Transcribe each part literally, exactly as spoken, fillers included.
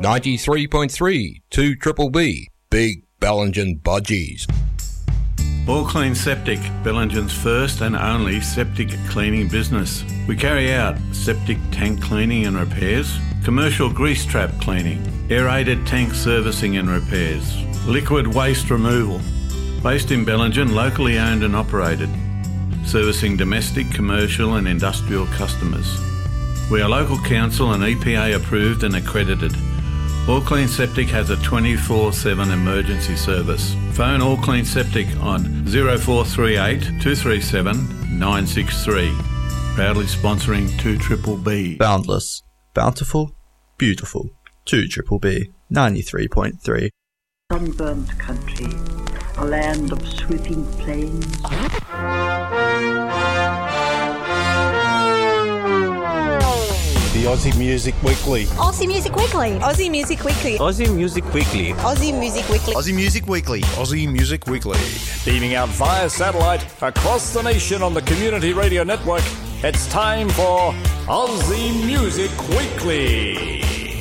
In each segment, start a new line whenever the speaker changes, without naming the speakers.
ninety-three point three, two Triple B, Big Bellingen Budgies.
All Clean Septic, Bellingen's first and only septic cleaning business. We carry out septic tank cleaning and repairs, commercial grease trap cleaning, aerated tank servicing and repairs, liquid waste removal. Based in Bellingen, locally owned and operated, servicing domestic, commercial and industrial customers. We are local council and E P A approved and accredited. All Clean Septic has a twenty-four seven emergency service. Phone All Clean Septic on oh four three eight, two three seven, nine six three. Proudly sponsoring two Triple B.
Boundless, bountiful, beautiful. two Triple B, ninety-three point three.
Sunburnt country, a land of sweeping plains.
The Aussie Music Weekly.
Aussie Music Weekly.
Aussie Music Weekly.
Aussie Music Weekly.
Aussie Music Weekly.
Aussie Music Weekly.
Aussie Music Weekly.
Beaming out via satellite across the nation on the Community Radio Network, it's time for Aussie Music Weekly.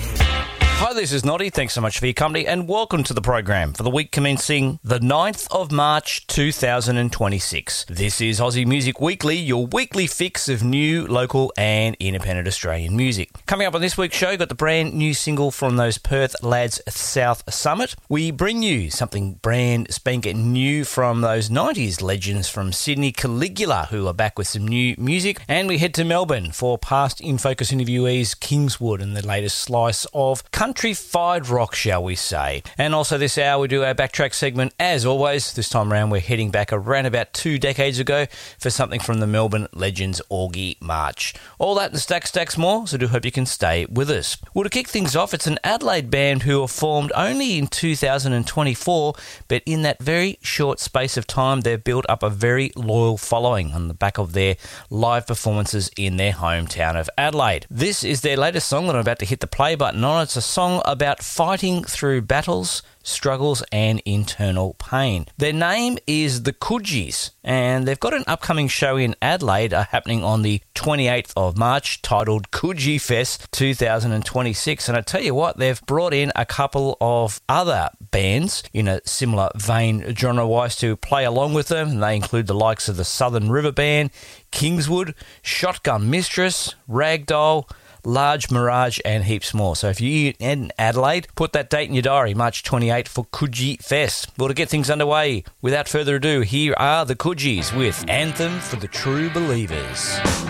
Hi, this is Noddy. Thanks so much for your company and welcome to the program for the week commencing the ninth of March two thousand twenty-six. This is Aussie Music Weekly, your weekly fix of new, local and independent Australian music. Coming up on this week's show, got the brand new single from those Perth lads, South Summit. We bring you something brand spanking new from those nineties legends from Sydney, Caligula, who are back with some new music. And we head to Melbourne for past In Focus interviewees Kingswood and the latest slice of country Countrified rock, shall we say. And also this hour we do our backtrack segment. As always, this time around we're heading back around about two decades ago for something from the Melbourne Legends Orgy March. All that and stacks, stacks more, so do hope you can stay with us. Well, to kick things off, it's an Adelaide band who were formed only in two thousand twenty-four, but in that very short space of time they've built up a very loyal following on the back of their live performances in their hometown of Adelaide. This is their latest song that I'm about to hit the play button on. It's a song about fighting through battles, struggles and internal pain. Their name is the Coogis, and they've got an upcoming show in Adelaide uh, happening on the twenty-eighth of March titled Coogee Fest two thousand twenty-six. And I tell you what, they've brought in a couple of other bands in a similar vein genre-wise to play along with them, and they include the likes of the Southern River Band, Kingswood, Shotgun Mistress, Ragdoll, Large Mirage and heaps more. So if you're in Adelaide, put that date in your diary, March twenty-eighth for Coogee Fest. Well, to get things underway, without further ado, here are the Coogis with Anthem for the True Believers.